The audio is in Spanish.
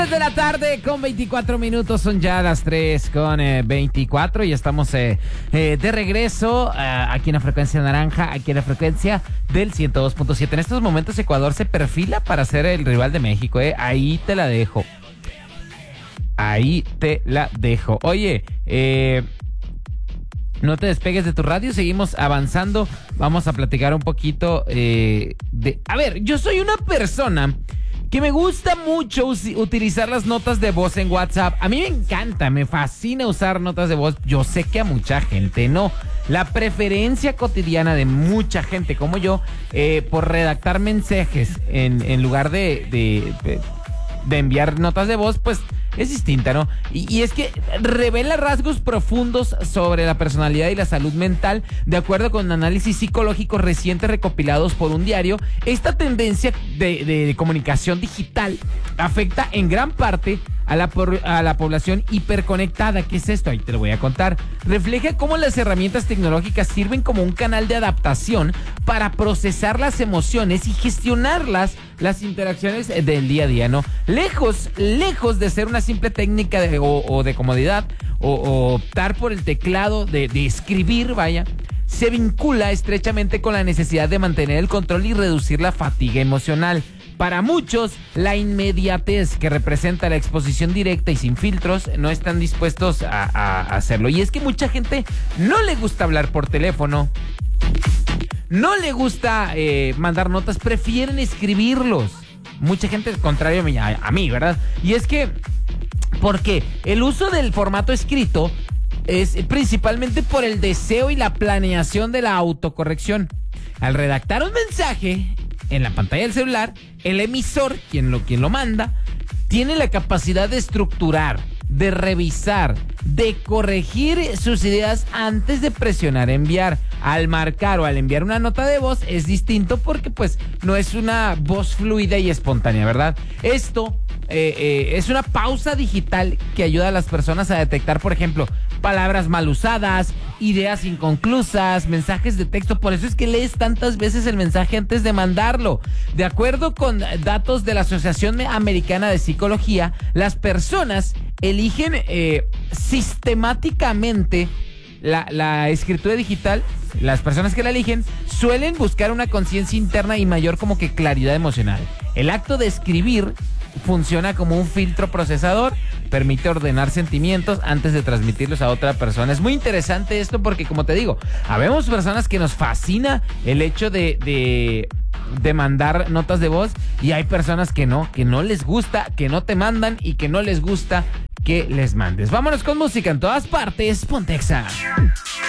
De la tarde con 24 minutos, son ya las 3 con 24 y estamos de regreso aquí en la frecuencia naranja, aquí en la frecuencia del 102.7. En estos momentos Ecuador se perfila para ser el rival de México, ahí te la dejo. Ahí te la dejo. Oye, no te despegues de tu radio, seguimos avanzando. Vamos a platicar un poquito A ver, yo soy una persona que me gusta mucho utilizar las notas de voz en WhatsApp. A mí me encanta, me fascina usar notas de voz. Yo sé que a mucha gente no. La preferencia cotidiana de mucha gente como yo por redactar mensajes en lugar de enviar notas de voz, pues es distinta, ¿no? Y es que revela rasgos profundos sobre la personalidad y la salud mental. De acuerdo con análisis psicológicos recientes recopilados por un diario, esta tendencia de comunicación digital afecta en gran parte a la población hiperconectada. ¿Qué es esto? Ahí te lo voy a contar. Refleja cómo las herramientas tecnológicas sirven como un canal de adaptación para procesar las emociones y gestionar las interacciones del día a día, ¿no? Lejos de ser una simple técnica de comodidad o optar por el teclado de escribir, vaya, se vincula estrechamente con la necesidad de mantener el control y reducir la fatiga emocional. Para muchos, la inmediatez que representa la exposición directa y sin filtros no están dispuestos a hacerlo. Y es que mucha gente no le gusta hablar por teléfono, no le gusta mandar notas, prefieren escribirlos. Mucha gente, contrario a mí, ¿verdad? Y es que, porque el uso del formato escrito es principalmente por el deseo y la planeación de la autocorrección. Al redactar un mensaje en la pantalla del celular, el emisor, quien lo manda, tiene la capacidad de estructurar, de revisar, de corregir sus ideas antes de presionar enviar. Al marcar o al enviar una nota de voz es distinto porque pues no es una voz fluida y espontánea, ¿verdad? Esto es una pausa digital que ayuda a las personas a detectar, por ejemplo, palabras mal usadas, ideas inconclusas, mensajes de texto. Por eso es que lees tantas veces el mensaje antes de mandarlo. De acuerdo con datos de la Asociación Americana de Psicología, las personas eligen sistemáticamente la escritura digital. Las personas que la eligen suelen buscar una conciencia interna y mayor como que claridad emocional. El acto de escribir funciona como un filtro procesador, permite ordenar sentimientos antes de transmitirlos a otra persona. Es muy interesante esto porque, como te digo, habemos personas que nos fascina el hecho de mandar notas de voz y hay personas que no les gusta, que no te mandan y que no les gusta que les mandes. Vámonos con música en todas partes, Pontexa.